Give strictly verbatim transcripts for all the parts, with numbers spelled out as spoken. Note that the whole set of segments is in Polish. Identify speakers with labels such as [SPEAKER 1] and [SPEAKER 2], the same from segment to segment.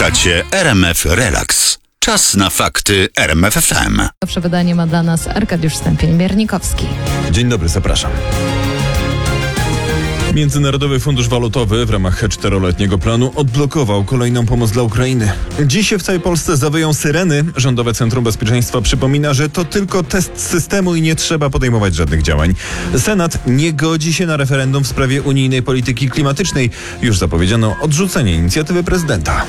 [SPEAKER 1] Słuchacie R M F Relax. Czas na fakty R M F F M.
[SPEAKER 2] Pierwsze wydanie ma dla nas Arkadiusz Stępień-Miernikowski.
[SPEAKER 3] Dzień dobry, zapraszam. Międzynarodowy Fundusz Walutowy w ramach czteroletniego planu odblokował kolejną pomoc dla Ukrainy. Dziś w całej Polsce zawyją syreny. Rządowe Centrum Bezpieczeństwa przypomina, że to tylko test systemu i nie trzeba podejmować żadnych działań. Senat nie godzi się na referendum w sprawie unijnej polityki klimatycznej. Już zapowiedziano odrzucenie inicjatywy prezydenta.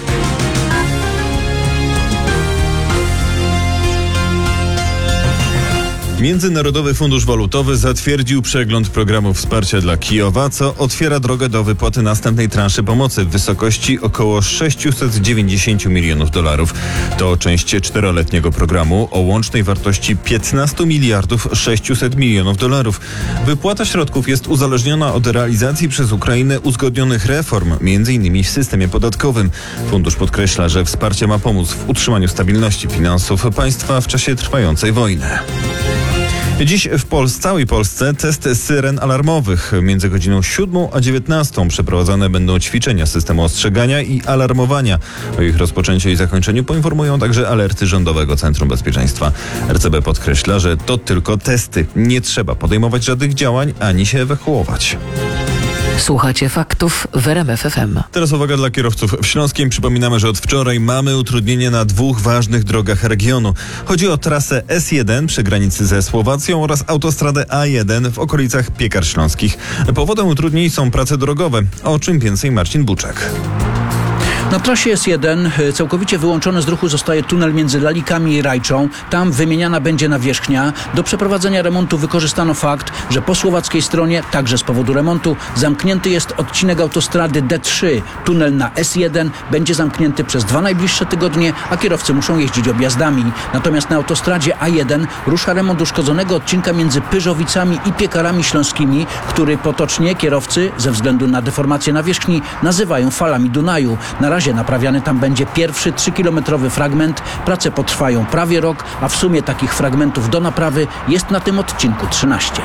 [SPEAKER 3] Międzynarodowy Fundusz Walutowy zatwierdził przegląd programu wsparcia dla Kijowa, co otwiera drogę do wypłaty następnej transzy pomocy w wysokości około sześćset dziewięćdziesiąt milionów dolarów. To część czteroletniego programu o łącznej wartości piętnaście miliardów sześćset milionów dolarów. Wypłata środków jest uzależniona od realizacji przez Ukrainę uzgodnionych reform, między innymi w systemie podatkowym. Fundusz podkreśla, że wsparcie ma pomóc w utrzymaniu stabilności finansów państwa w czasie trwającej wojny. Dziś w Polsce, całej Polsce testy syren alarmowych. Między godziną siódmą a dziewiętnastą przeprowadzane będą ćwiczenia systemu ostrzegania i alarmowania. O ich rozpoczęciu i zakończeniu poinformują także alerty Rządowego Centrum Bezpieczeństwa. R C B podkreśla, że to tylko testy. Nie trzeba podejmować żadnych działań ani się ewakuować.
[SPEAKER 4] Słuchacie faktów w R M F F M.
[SPEAKER 3] Teraz uwaga dla kierowców. W Śląskiem przypominamy, że od wczoraj mamy utrudnienia na dwóch ważnych drogach regionu. Chodzi o trasę S jeden przy granicy ze Słowacją oraz autostradę A jeden w okolicach Piekar Śląskich. Powodem utrudnień są prace drogowe. O czym więcej Marcin Buczek.
[SPEAKER 5] Na trasie S jeden całkowicie wyłączony z ruchu zostaje tunel między Lalikami i Rajczą. Tam wymieniana będzie nawierzchnia. Do przeprowadzenia remontu wykorzystano fakt, że po słowackiej stronie, także z powodu remontu, zamknięty jest odcinek autostrady D trzy. Tunel na S jeden będzie zamknięty przez dwa najbliższe tygodnie, a kierowcy muszą jeździć objazdami. Natomiast na autostradzie A jeden rusza remont uszkodzonego odcinka między Pyrzowicami i Piekarami Śląskimi, który potocznie kierowcy ze względu na deformację nawierzchni nazywają falami Dunaju. Na razie naprawiany tam będzie pierwszy trzykilometrowy fragment. Prace potrwają prawie rok, a w sumie takich fragmentów do naprawy jest na tym odcinku trzynaście.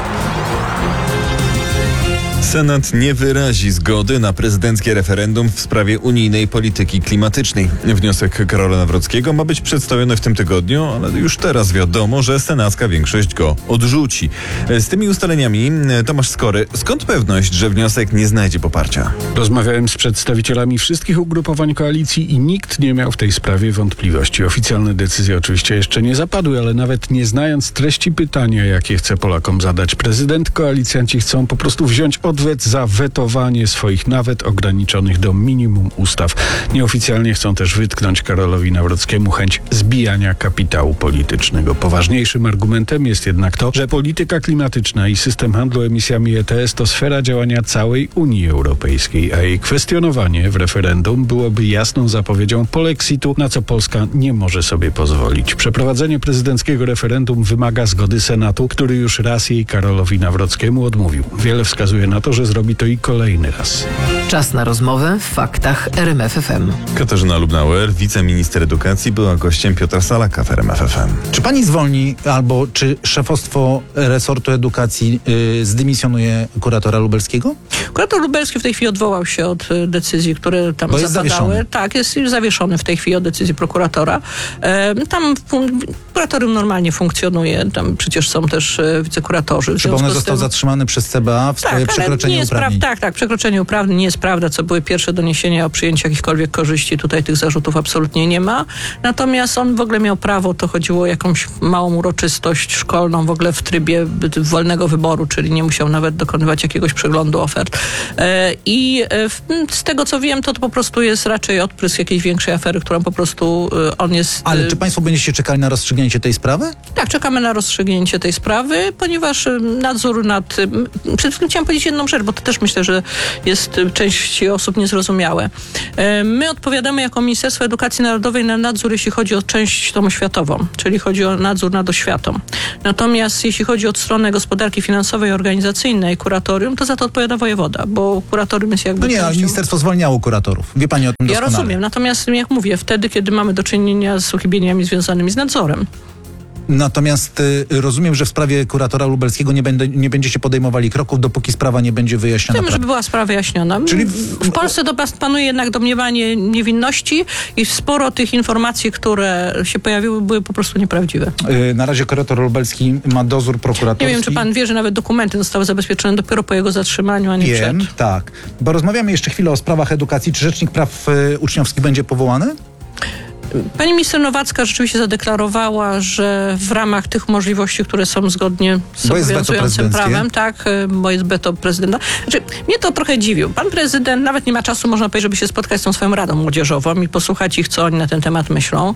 [SPEAKER 3] Senat nie wyrazi zgody na prezydenckie referendum w sprawie unijnej polityki klimatycznej. Wniosek Karola Nawrockiego ma być przedstawiony w tym tygodniu, ale już teraz wiadomo, że senacka większość go odrzuci. Z tymi ustaleniami Tomasz Skory. Skąd pewność, że wniosek nie znajdzie poparcia?
[SPEAKER 6] Rozmawiałem z przedstawicielami wszystkich ugrupowań koalicji i nikt nie miał w tej sprawie wątpliwości. Oficjalne decyzje oczywiście jeszcze nie zapadły, ale nawet nie znając treści pytania, jakie chce Polakom zadać prezydent, koalicjanci chcą po prostu wziąć odwet za wetowanie swoich nawet ograniczonych do minimum ustaw. Nieoficjalnie chcą też wytknąć Karolowi Nawrockiemu chęć zbijania kapitału politycznego. Poważniejszym argumentem jest jednak to, że polityka klimatyczna i system handlu emisjami E T S to sfera działania całej Unii Europejskiej, a jej kwestionowanie w referendum byłoby jasną zapowiedzią polexitu, na co Polska nie może sobie pozwolić. Przeprowadzenie prezydenckiego referendum wymaga zgody Senatu, który już raz jej Karolowi Nawrockiemu odmówił. Wiele wskazuje na to, że zrobi to i kolejny raz.
[SPEAKER 4] Czas na rozmowę w faktach R M F F M.
[SPEAKER 3] Katarzyna Lubnauer, wiceminister edukacji, była gościem Piotra Salaka w R M F F M.
[SPEAKER 7] Czy pani zwolni albo czy szefostwo resortu edukacji yy, zdymisjonuje kuratora lubelskiego?
[SPEAKER 8] Kurator lubelski w tej chwili odwołał się od decyzji, które tam
[SPEAKER 7] Bo jest
[SPEAKER 8] zapadały.
[SPEAKER 7] zawieszony.
[SPEAKER 8] Tak, jest zawieszony w tej chwili od decyzji prokuratora. E, tam kuratorium normalnie funkcjonuje, tam przecież są też e, wicekuratorzy. W
[SPEAKER 7] Przypomnę,
[SPEAKER 8] związku z
[SPEAKER 7] został
[SPEAKER 8] tym...
[SPEAKER 7] zatrzymany przez C B A w sprawie
[SPEAKER 8] Tak,
[SPEAKER 7] przekroczenia
[SPEAKER 8] nie jest
[SPEAKER 7] uprawnień.
[SPEAKER 8] pra- tak, tak, przekroczenie uprawnień nie jest prawda, co były pierwsze doniesienia o przyjęciu jakichkolwiek korzyści. Tutaj tych zarzutów absolutnie nie ma. Natomiast on w ogóle miał prawo, to chodziło o jakąś małą uroczystość szkolną, w ogóle w trybie wolnego wyboru, czyli nie musiał nawet dokonywać jakiegoś przeglądu ofert. E, I e, w, z tego, co wiem, to, to po prostu jest raczej odprysk jakiejś większej afery, którą po prostu e, on jest...
[SPEAKER 7] Ale czy państwo będziecie czekali na rozstrzygnięcie tej sprawy?
[SPEAKER 8] Tak, czekamy na rozstrzygnięcie tej sprawy, ponieważ nadzór nad... Przed chwilą chciałam powiedzieć jedną rzecz, bo to też myślę, że jest części osób niezrozumiałe. My odpowiadamy jako Ministerstwo Edukacji Narodowej na nadzór, jeśli chodzi o część tą oświatową, czyli chodzi o nadzór nad oświatą. Natomiast jeśli chodzi o stronę gospodarki finansowej i organizacyjnej, kuratorium, to za to odpowiada wojewoda, bo kuratorium jest jakby...
[SPEAKER 7] No nie, ale ministerstwo zwalniało kuratorów. Wie pani o tym
[SPEAKER 8] Ja
[SPEAKER 7] doskonale.
[SPEAKER 8] rozumiem, natomiast jak mówię, wtedy, kiedy mamy do czynienia z uchybieniami związanymi z nadzorem.
[SPEAKER 7] Natomiast y, rozumiem, że w sprawie kuratora lubelskiego nie, będę, nie będziecie podejmowali kroków, dopóki sprawa nie będzie wyjaśniona.
[SPEAKER 8] Chcemy, żeby była sprawa wyjaśniona.
[SPEAKER 7] Czyli
[SPEAKER 8] w, w Polsce do, panuje jednak domniemanie niewinności i sporo tych informacji, które się pojawiły, były po prostu nieprawdziwe.
[SPEAKER 7] Y, na razie kurator lubelski ma dozór prokuratorski.
[SPEAKER 8] Nie wiem, czy pan wie, że nawet dokumenty zostały zabezpieczone dopiero po jego zatrzymaniu, a nie
[SPEAKER 7] Wiem,
[SPEAKER 8] przed.
[SPEAKER 7] tak. Bo rozmawiamy jeszcze chwilę o sprawach edukacji. Czy Rzecznik Praw y, Uczniowskich będzie powołany?
[SPEAKER 8] Pani minister Nowacka rzeczywiście zadeklarowała, że w ramach tych możliwości, które są zgodnie z
[SPEAKER 7] Bo jest weto
[SPEAKER 8] obowiązującym
[SPEAKER 7] prezydenckie.
[SPEAKER 8] prawem, tak, bo jest weto prezydenta. Znaczy, mnie to trochę dziwił. Pan prezydent nawet nie ma czasu, można powiedzieć, żeby się spotkać z tą swoją Radą Młodzieżową i posłuchać ich, co oni na ten temat myślą.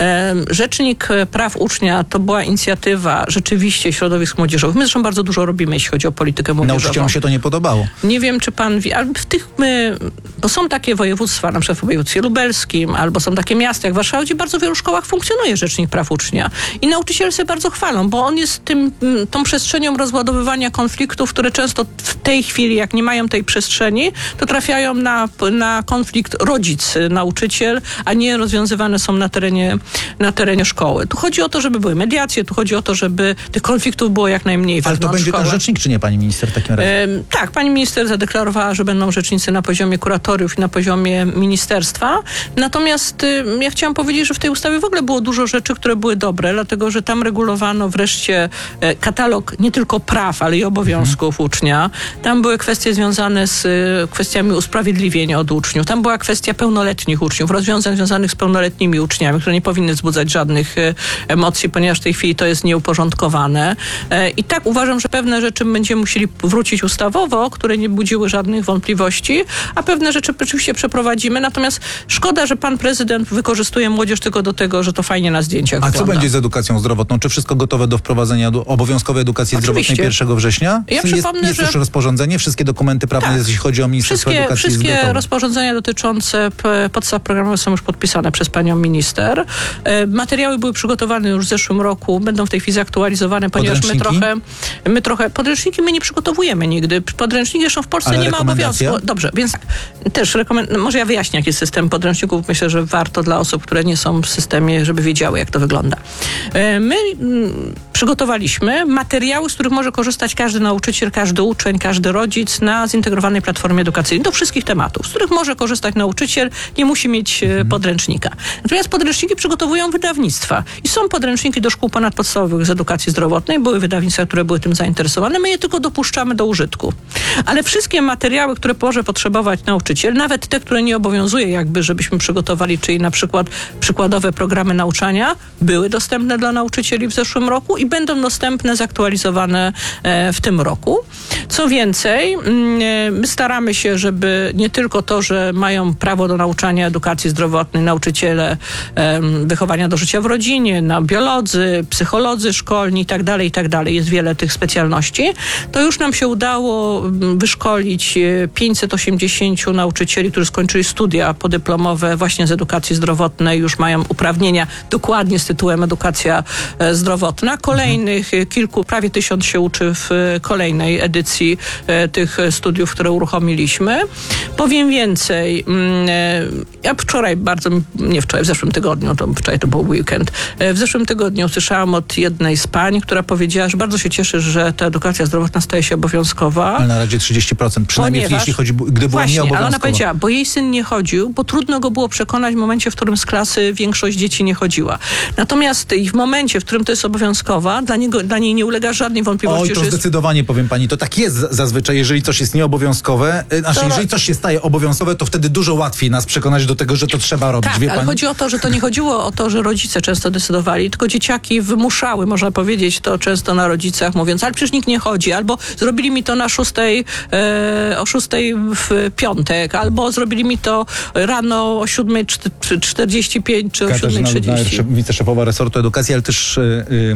[SPEAKER 8] Rzecznik Praw Ucznia to była inicjatywa rzeczywiście środowisk młodzieżowych. My zresztą bardzo dużo robimy, jeśli chodzi o politykę młodzieżową.
[SPEAKER 7] Nauczycielom się to nie podobało.
[SPEAKER 8] Nie wiem, czy pan wie, ale w tych my, bo są takie województwa, na przykład w województwie lubelskim, albo są takie miasta jak Warszawa, gdzie w bardzo wielu szkołach funkcjonuje Rzecznik Praw Ucznia. I nauczyciele sobie bardzo chwalą, bo on jest tym, tą przestrzenią rozładowywania konfliktów, które często w tej chwili, jak nie mają tej przestrzeni, to trafiają na, na konflikt rodzic-nauczyciel, a nie rozwiązywane są na terenie, na terenie szkoły. Tu chodzi o to, żeby były mediacje, tu chodzi o to, żeby tych konfliktów było jak najmniej.
[SPEAKER 7] Ale to będzie
[SPEAKER 8] szkoły.
[SPEAKER 7] ten rzecznik, czy nie, pani minister, w takim razie?
[SPEAKER 8] E, tak, pani minister zadeklarowała, że będą rzecznicy na poziomie kuratoriów i na poziomie ministerstwa. Natomiast y, ja chciałam powiedzieć, że w tej ustawie w ogóle było dużo rzeczy, które były dobre, dlatego że tam regulowano wreszcie e, katalog nie tylko praw, ale i obowiązków hmm. ucznia. Tam były kwestie związane z e, kwestiami usprawiedliwienia od uczniów. Tam była kwestia pełnoletnich uczniów, rozwiązań związanych z pełnoletnimi uczniami, które nie powinny wzbudzać żadnych e, emocji, ponieważ w tej chwili to jest nieuporządkowane. E, I tak uważam, że pewne rzeczy będziemy musieli wrócić ustawowo, które nie budziły żadnych wątpliwości, a pewne rzeczy oczywiście przeprowadzimy. Natomiast szkoda, że pan prezydent wykorzystuje młodzież tylko do tego, że to fajnie na zdjęciach
[SPEAKER 7] A
[SPEAKER 8] wygląda.
[SPEAKER 7] co będzie z edukacją zdrowotną? Czy wszystko gotowe do wprowadzenia do obowiązkowej edukacji
[SPEAKER 8] Oczywiście.
[SPEAKER 7] zdrowotnej pierwszego września?
[SPEAKER 8] Ja
[SPEAKER 7] jest
[SPEAKER 8] przypomnę,
[SPEAKER 7] jest
[SPEAKER 8] że-
[SPEAKER 7] już rozporządzenie, wszystkie dokumenty prawne,
[SPEAKER 8] Tak.
[SPEAKER 7] jeśli chodzi o Ministerstwo
[SPEAKER 8] Wszystkie,
[SPEAKER 7] Edukacji jest
[SPEAKER 8] wszystkie
[SPEAKER 7] gotowe.
[SPEAKER 8] rozporządzenia dotyczące p- podstaw programowych są już podpisane przez panią minister. E, materiały były przygotowane już w zeszłym roku, będą w tej chwili zaktualizowane, ponieważ my
[SPEAKER 7] Podręczniki?
[SPEAKER 8] trochę, my trochę, podręczniki my nie przygotowujemy nigdy. Podręczniki zresztą w Polsce
[SPEAKER 7] Ale
[SPEAKER 8] nie ma
[SPEAKER 7] rekomendacja?
[SPEAKER 8] obowiązku. Dobrze, więc tak, też rekomend- może ja wyjaśnię, jaki jest system podręczników. Myślę, że warto dla osób, które nie są w systemie, żeby wiedziały, jak to wygląda. E, My mm, przygotowaliśmy materiały, z których może korzystać każdy nauczyciel, każdy uczeń, każdy rodzic na zintegrowanej platformie edukacyjnej do wszystkich tematów, z których może korzystać nauczyciel, nie musi mieć e, podręcznika. Natomiast podręczniki przygotowują wydawnictwa i są podręczniki do szkół ponadpodstawowych z edukacji zdrowotnej, były wydawnictwa, które były tym zainteresowane, my je tylko dopuszczamy do użytku. Ale wszystkie materiały, które może potrzebować nauczyciel, nawet te, które nie obowiązuje jakby, żebyśmy przygotowali, czyli na przykład przykładowe programy nauczania, były dostępne dla nauczycieli w zeszłym roku i będą dostępne, zaktualizowane e, w tym roku. Co więcej, mm, my staramy się, żeby nie tylko to, że mają prawo do nauczania edukacji zdrowotnej nauczyciele em, wychowania do życia w rodzinie, na biolodzy, psycholodzy szkolni i tak dalej, i tak dalej. Jest wiele tych specjalności. To już nam się udało mm, wyszkolić e, pięćset osiemdziesięciu nauczycieli, którzy skończyli studia podyplomowe właśnie z edukacji zdrowotnej, już mają uprawnienia dokładnie z tytułem edukacja e, zdrowotna. Kolejnych e, kilku, prawie tysiąc się uczy w e, kolejnej edycji e, tych e, studiów, które uruchomiliśmy. Powiem więcej. mm, e, Ja wczoraj bardzo, nie wczoraj, w zeszłym tygodniu, to wczoraj to był weekend, e, w zeszłym tygodniu usłyszałam od jednej z pań, która powiedziała, że bardzo się cieszy, że ta edukacja zdrowotna staje się obowiązkowa.
[SPEAKER 7] Ale na razie trzydzieści procent, przynajmniej
[SPEAKER 8] Ponieważ-
[SPEAKER 7] jeśli chodzi, gdy była
[SPEAKER 8] Właśnie, ale ona
[SPEAKER 7] nieobowiązkowa.
[SPEAKER 8] powiedziała, bo jej syn nie chodził, bo trudno go było przekonać w momencie, w którym z klasy większość dzieci nie chodziła. Natomiast i w momencie, w którym to jest obowiązkowa, dla, niego, dla niej nie ulega żadnej wątpliwości,
[SPEAKER 7] Oj, to
[SPEAKER 8] że jest...
[SPEAKER 7] zdecydowanie powiem pani, to tak jest z- zazwyczaj, jeżeli coś jest nieobowiązkowe, y, znaczy
[SPEAKER 8] To-
[SPEAKER 7] jeżeli coś się staje obowiązkowe, to wtedy dużo łatwiej nas przekonać do tego, że to trzeba robić,
[SPEAKER 8] Tak,
[SPEAKER 7] wie
[SPEAKER 8] ale
[SPEAKER 7] pani?
[SPEAKER 8] chodzi o to, że to nie chodziło o to, że rodzice często decydowali, tylko dzieciaki wymuszały, można powiedzieć to często na rodzicach, mówiąc, ale przecież nikt nie chodzi, albo zrobili mi to na szóstej, e, o szóstej w piątek, albo zrobili mi to rano o siódmej czterdzieści pięć czy o siódmej
[SPEAKER 7] Katarzyna Lubnauer,
[SPEAKER 8] trzydzieści.
[SPEAKER 7] szef- wiceszefowa resortu edukacji, ale też y, y,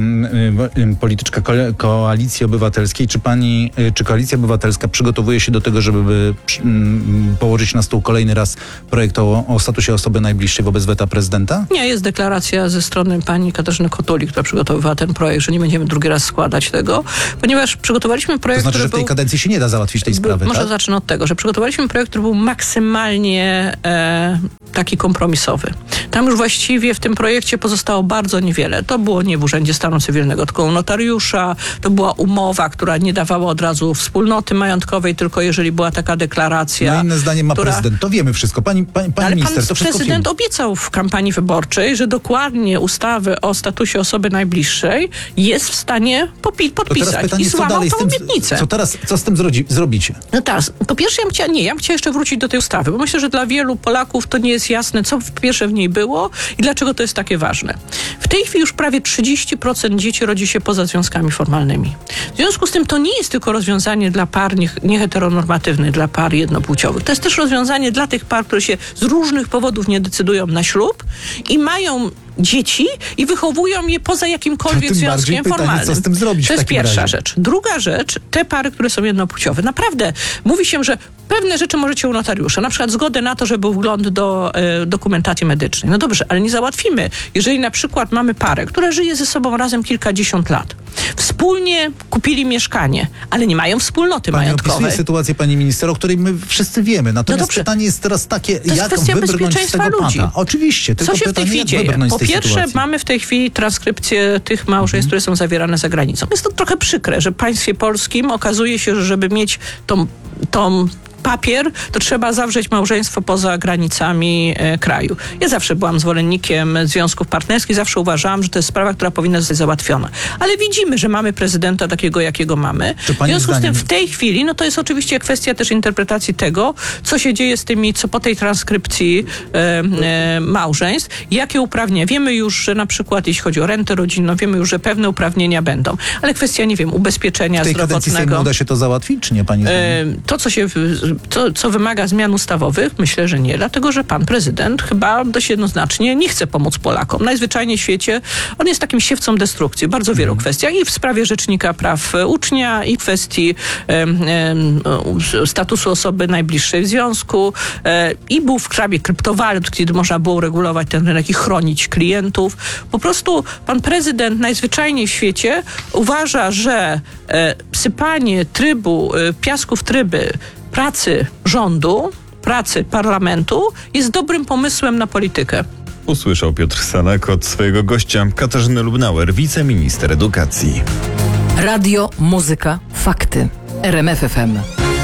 [SPEAKER 7] y, y, polityczka ko- Koalicji Obywatelskiej. Czy pani, y, czy Koalicja Obywatelska przygotowuje się do tego, żeby przy, y, położyć na stół kolejny raz projekt o, o statusie osoby najbliższej wobec weta prezydenta?
[SPEAKER 8] Nie, jest deklaracja ze strony pani Katarzyny Kotuli, która przygotowywała ten projekt, że nie będziemy drugi raz składać tego, ponieważ przygotowaliśmy
[SPEAKER 7] To
[SPEAKER 8] projekt,
[SPEAKER 7] znaczy,
[SPEAKER 8] który
[SPEAKER 7] że w tej
[SPEAKER 8] był...
[SPEAKER 7] kadencji się nie da załatwić tej sprawy,
[SPEAKER 8] Może
[SPEAKER 7] tak?
[SPEAKER 8] zacznę od tego, że przygotowaliśmy projekt, który był maksymalnie e, taki kompromisowy. Tam już właściwie w tym projekcie pozostało bardzo niewiele. To było nie w Urzędzie Stanu Cywilnego, tylko u notariusza. To była umowa, która nie dawała od razu wspólnoty majątkowej, tylko jeżeli była taka deklaracja.
[SPEAKER 7] No inne zdanie ma
[SPEAKER 8] która...
[SPEAKER 7] prezydent. To wiemy wszystko. Pani, pani, pani
[SPEAKER 8] Ale
[SPEAKER 7] minister,
[SPEAKER 8] pan
[SPEAKER 7] to wszystko
[SPEAKER 8] prezydent
[SPEAKER 7] wiemy.
[SPEAKER 8] obiecał w kampanii wyborczej, że dokładnie ustawy o statusie osoby najbliższej jest w stanie popi-
[SPEAKER 7] To teraz
[SPEAKER 8] podpisać
[SPEAKER 7] pytanie,
[SPEAKER 8] i
[SPEAKER 7] co
[SPEAKER 8] złamał
[SPEAKER 7] dalej z
[SPEAKER 8] tą
[SPEAKER 7] tym,
[SPEAKER 8] obietnicę.
[SPEAKER 7] co teraz, co z tym zrodzi, zrobicie?
[SPEAKER 8] No teraz, po pierwsze ja bym chciała, nie, ja bym chciała jeszcze wrócić do tej ustawy, bo myślę, że dla wielu Polaków to nie jest jasne, co po pierwsze w niej było i dlaczego to jest takie ważne. W tej chwili już prawie trzydzieści procent dzieci rodzi się poza związkami formalnymi. W związku z tym to nie jest tylko rozwiązanie dla par nie- nieheteronormatywnych, dla par jednopłciowych. To jest też rozwiązanie dla tych par, które się z różnych powodów nie decydują na ślub i mają dzieci i wychowują je poza jakimkolwiek
[SPEAKER 7] To tym bardziej
[SPEAKER 8] związkiem
[SPEAKER 7] pytanie,
[SPEAKER 8] formalnym.
[SPEAKER 7] co z tym zrobić
[SPEAKER 8] To
[SPEAKER 7] w
[SPEAKER 8] jest
[SPEAKER 7] takim
[SPEAKER 8] pierwsza
[SPEAKER 7] razie?
[SPEAKER 8] rzecz. Druga rzecz, te pary, które są jednopłciowe. Naprawdę, mówi się, że pewne rzeczy możecie u notariusza, na przykład zgodę na to, żeby był wgląd do e, dokumentacji medycznej. No dobrze, ale nie załatwimy. Jeżeli na przykład mamy parę, która żyje ze sobą razem kilkadziesiąt lat, wspólnie kupili mieszkanie, ale nie mają wspólnoty
[SPEAKER 7] Pani
[SPEAKER 8] majątkowej.
[SPEAKER 7] opisuje sytuację, pani minister, o której my wszyscy wiemy. Natomiast
[SPEAKER 8] dobrze.
[SPEAKER 7] pytanie jest teraz takie,
[SPEAKER 8] jest
[SPEAKER 7] jak
[SPEAKER 8] kwestia
[SPEAKER 7] wybrnąć z
[SPEAKER 8] bezpieczeństwa
[SPEAKER 7] tego
[SPEAKER 8] ludzi.
[SPEAKER 7] pata? Oczywiście, tylko
[SPEAKER 8] Co się w tej
[SPEAKER 7] pytanie,
[SPEAKER 8] chwili
[SPEAKER 7] jak
[SPEAKER 8] dzieje?
[SPEAKER 7] wybrnąć
[SPEAKER 8] Po
[SPEAKER 7] z tej
[SPEAKER 8] pierwsze,
[SPEAKER 7] sytuacji?
[SPEAKER 8] mamy w tej chwili transkrypcje tych małżeństw, które są zawierane za granicą. Jest to trochę przykre, że w państwie polskim okazuje się, że żeby mieć tą, tą papier, to trzeba zawrzeć małżeństwo poza granicami e, kraju. Ja zawsze byłam zwolennikiem związków partnerskich, zawsze uważałam, że to jest sprawa, która powinna zostać załatwiona. Ale widzimy, że mamy prezydenta takiego, jakiego mamy.
[SPEAKER 7] Czy
[SPEAKER 8] W
[SPEAKER 7] pani
[SPEAKER 8] związku z
[SPEAKER 7] zdaniem-
[SPEAKER 8] tym w tej chwili, no to jest oczywiście kwestia też interpretacji tego, co się dzieje z tymi, co po tej transkrypcji e, e, małżeństw, jakie uprawnienia. Wiemy już, że na przykład jeśli chodzi o rentę rodzinną, wiemy już, że pewne uprawnienia będą. Ale kwestia, nie wiem, ubezpieczenia
[SPEAKER 7] W tej kadencji Sejmu
[SPEAKER 8] zdrowotnego.
[SPEAKER 7] uda się to załatwić, czy nie, pani zdaniem?
[SPEAKER 8] E, To, co się, co, co wymaga zmian ustawowych, myślę, że nie, dlatego, że pan prezydent chyba dość jednoznacznie nie chce pomóc Polakom. Najzwyczajniej w świecie on jest takim siewcą destrukcji w bardzo wielu kwestiach i w sprawie Rzecznika Praw Ucznia i kwestii em, em, statusu osoby najbliższej w związku e, i był w sprawie kryptowalut, kiedy można było regulować ten rynek i chronić klientów. Po prostu pan prezydent najzwyczajniej w świecie uważa, że e, sypanie trybu, e, piasku w tryby pracy rządu, pracy parlamentu jest dobrym pomysłem na politykę.
[SPEAKER 3] Usłyszał Piotr Sanek od swojego gościa Katarzyny Lubnauer, wiceminister edukacji.
[SPEAKER 4] Radio, muzyka, fakty. R M F F M.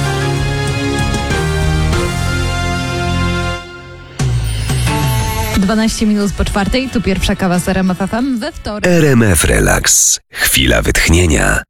[SPEAKER 2] dwanaście minut po czwartej, tu pierwsza kawa z R M F F M we wtorek.
[SPEAKER 9] R M F Relax. Chwila wytchnienia.